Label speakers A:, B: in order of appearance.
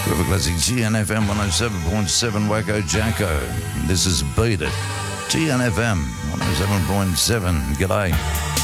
A: River Classic GNFM 107.7 Wacko Jacko. This is Beat It. GNFM 107.7. G'day.